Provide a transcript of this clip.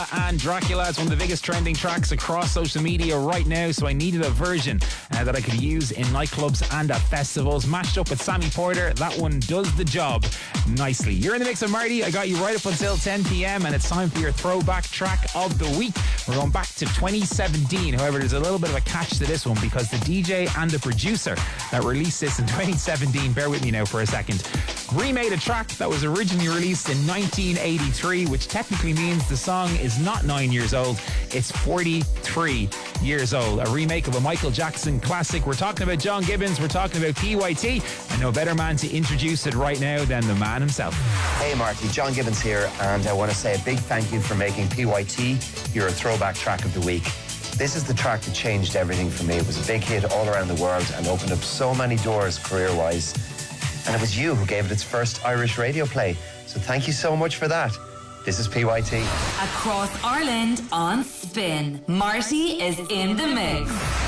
And Dracula is one of the biggest trending tracks across social media right now, so I needed a version that I could use in nightclubs and at festivals. Mashed up with Sammy Porter, that one does the job nicely. You're in the mix with Marty. I got you right up until 10 p.m. and it's time for your throwback track of the week. We're going back to 2017. However, there's a little bit of a catch to this one because the DJ and the producer that released this in 2017, bear with me now for a second, remade a track that was originally released in 1983, which technically means the song is not 9 years old, it's 43 years old. A remake of a Michael Jackson classic. We're talking about John Gibbons, we're talking about PYT, and no better man to introduce it right now than the man himself. Hey Marty, John Gibbons here, and I want to say a big thank you for making PYT your throwback track of the week. This is the track that changed everything for me. It was a big hit all around the world and opened up so many doors career-wise. And it was you who gave it its first Irish radio play. So thank you so much for that. This is PYT. Across Ireland on Spin, Marty is in the mix.